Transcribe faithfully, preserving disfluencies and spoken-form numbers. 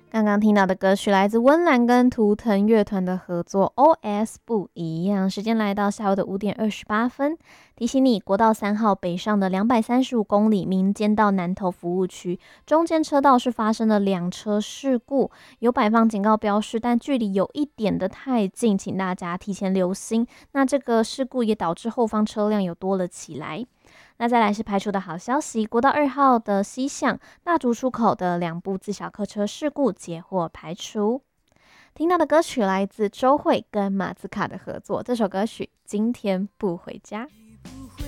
刚刚听到的歌曲来自温岚跟图腾乐团的合作 O S 不一样。时间来到下午的五点二十八分，提醒你，国道三号北上的两百三十五公里民间到南投服务区中间车道是发生了两车事故，有摆放警告标示，但距离有一点的太近，请大家提前留心。那这个事故也导致后方车辆有多了起来。那再来是排除的好消息，国道二号的西向大竹出口的两部自小客车事故截获排除。听到的歌曲来自周蕙跟马自卡的合作，这首歌曲《今天不回家》。